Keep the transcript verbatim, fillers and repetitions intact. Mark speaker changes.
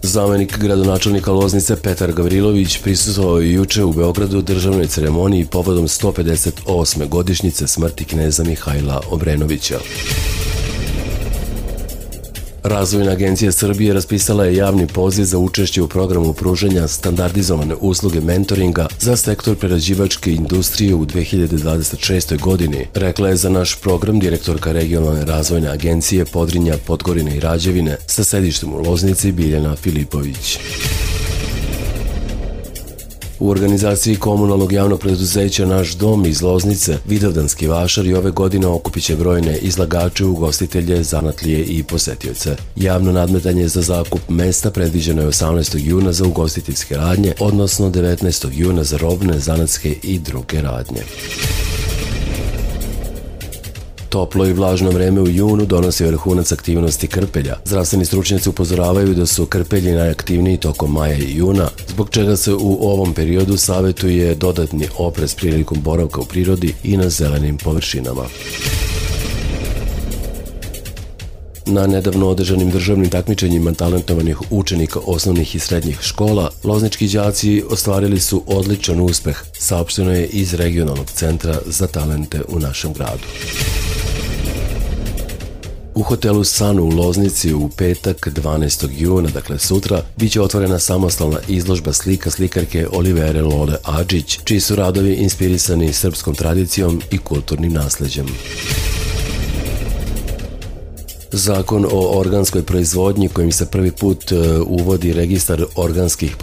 Speaker 1: Zamenik gradonačelnika Loznice Petar Gavrilović prisustvovao je juče u Beogradu državnoj ceremoniji povodom sto pedeset osme godišnjice smrti kneza Mihajla Obrenovića. Razvojna agencija Srbije raspisala je javni poziv za učešće u programu pružanja standardizovane usluge mentoringa za sektor prerađivačke industrije u dve hiljade dvadeset šestoj. godini, rekla je za naš program direktorka regionalne razvojne agencije Podrinja, Podgorine i Rađevine sa sedištem u Loznici Biljana Filipović. U organizaciji komunalnog javnog preduzeća Naš dom iz Loznice, Vidovdanski vašar i ove godine okupit će brojne izlagače, ugostitelje, zanatlije i posetioce. Javno nadmetanje za zakup mesta predviđeno je osamnaestog juna za ugostiteljske radnje, odnosno devetnaestog juna za robne, zanatske i druge radnje. Toplo i vlažno vreme u junu donosi vrhunac aktivnosti krpelja. Zdravstveni stručnjaci upozoravaju da su krpelji najaktivniji tokom maja i juna, zbog čega se u ovom periodu savjetuje dodatni oprez prilikom boravka u prirodi i na zelenim površinama. Na nedavno održanim državnim takmičenjima talentovanih učenika osnovnih i srednjih škola, loznički đaci ostvarili su odličan uspeh, saopšteno je iz Regionalnog centra za talente u našem gradu. U hotelu Sun u Loznici u petak dvanaestog juna, dakle sutra, bit će otvorena samostalna izložba slika slikarke Olivere Lole Adžić, čiji su radovi inspirisani srpskom tradicijom i kulturnim nasleđem. Zakon o organskoj proizvodnji kojim se prvi put uvodi registar organskih